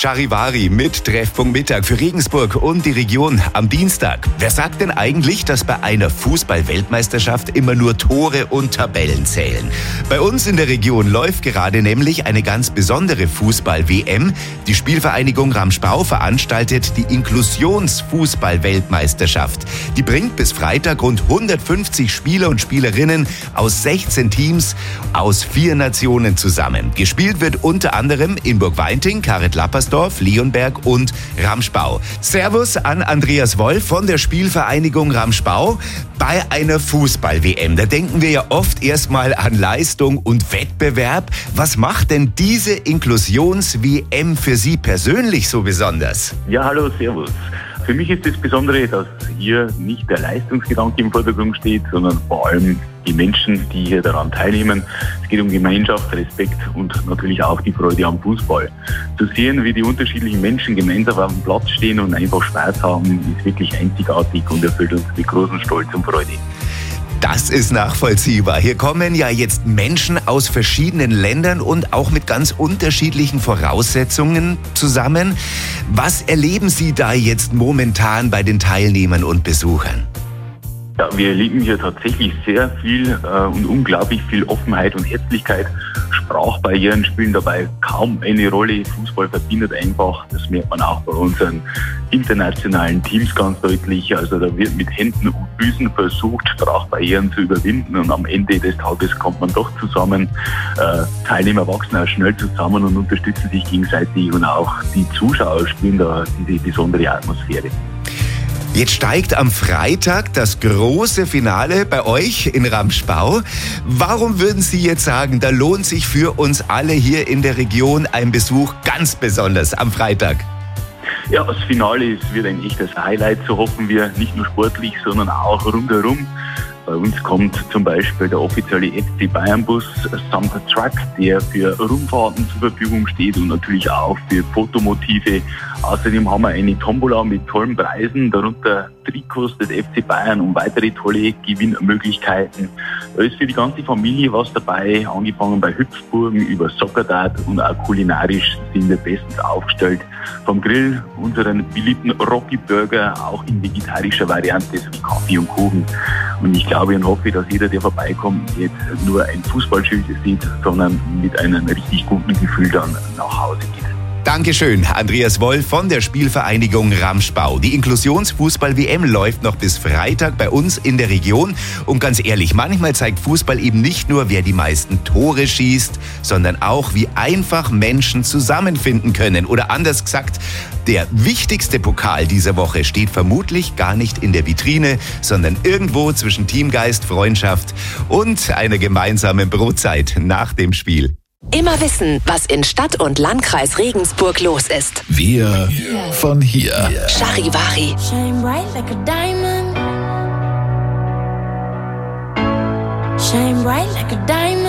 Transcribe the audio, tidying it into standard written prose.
Charivari mit Treffpunkt Mittag für Regensburg und die Region am Dienstag. Wer sagt denn eigentlich, dass bei einer Fußball-Weltmeisterschaft immer nur Tore und Tabellen zählen? Bei uns in der Region läuft gerade nämlich eine ganz besondere Fußball-WM. Die Spielvereinigung Ramschbau veranstaltet die Inklusionsfußball-Weltmeisterschaft. Die bringt bis Freitag rund 150 Spieler und Spielerinnen aus 16 Teams aus 4 Nationen zusammen. Gespielt wird unter anderem in Burgweinting, Karet-Lappersdorf, Leonberg und Ramschbau. Servus an Andreas Wolf von der Spielvereinigung Ramschbau. Bei einer Fußball-WM, da denken wir ja oft erstmal an Leistung und Wettbewerb. Was macht denn diese Inklusions-WM für Sie persönlich so besonders? Ja, hallo, servus. Für mich ist das Besondere, dass hier nicht der Leistungsgedanke im Vordergrund steht, sondern vor allem die Menschen, die hier daran teilnehmen. Es geht um Gemeinschaft, Respekt und natürlich auch die Freude am Fußball. Zu sehen, wie die unterschiedlichen Menschen gemeinsam auf dem Platz stehen und einfach Spaß haben, ist wirklich einzigartig und erfüllt uns mit großem Stolz und Freude. Das ist nachvollziehbar. Hier kommen ja jetzt Menschen aus verschiedenen Ländern und auch mit ganz unterschiedlichen Voraussetzungen zusammen. Was erleben Sie da jetzt momentan bei den Teilnehmern und Besuchern? Ja, wir erleben hier tatsächlich sehr viel und unglaublich viel Offenheit und Herzlichkeit. Sprachbarrieren spielen dabei kaum eine Rolle. Fußball verbindet einfach, das merkt man auch bei unseren internationalen Teams ganz deutlich. Also da wird mit Händen und Füßen versucht, Sprachbarrieren zu überwinden und am Ende des Tages kommt man doch zusammen. Teilnehmer wachsen auch schnell zusammen und unterstützen sich gegenseitig und auch die Zuschauer spüren da diese besondere Atmosphäre. Jetzt steigt am Freitag das große Finale bei euch in Ramschbau. Warum würden Sie jetzt sagen, da lohnt sich für uns alle hier in der Region ein Besuch ganz besonders am Freitag? Ja, das Finale wird ein echtes Highlight, so hoffen wir, nicht nur sportlich, sondern auch rundherum. Bei uns kommt zum Beispiel der offizielle FC Bayern-Bus samt Truck, der für Rundfahrten zur Verfügung steht und natürlich auch für Fotomotive. Außerdem haben wir eine Tombola mit tollen Preisen, darunter Trikots des FC Bayern und weitere tolle Gewinnmöglichkeiten. Da ist für die ganze Familie was dabei, angefangen bei Hüpfburgen über Sockerdart und auch kulinarisch sind wir bestens aufgestellt. Vom Grill unseren beliebten Rocky Burger, auch in vegetarischer Variante sowie Kaffee und Kuchen. Und ich glaube und hoffe, dass jeder, der vorbeikommt, jetzt nur ein Fußballschild sieht, sondern mit einem richtig guten Gefühl dann nach Hause geht. Dankeschön, Andreas Wolf von der Spielvereinigung Ramschbau. Die Inklusionsfußball-WM läuft noch bis Freitag bei uns in der Region. Und ganz ehrlich, manchmal zeigt Fußball eben nicht nur, wer die meisten Tore schießt, sondern auch, wie einfach Menschen zusammenfinden können. Oder anders gesagt, der wichtigste Pokal dieser Woche steht vermutlich gar nicht in der Vitrine, sondern irgendwo zwischen Teamgeist, Freundschaft und einer gemeinsamen Brotzeit nach dem Spiel. Immer wissen, was in Stadt und Landkreis Regensburg los ist. Wir von hier. Charivari. Shine bright like a diamond. Shine bright like a diamond.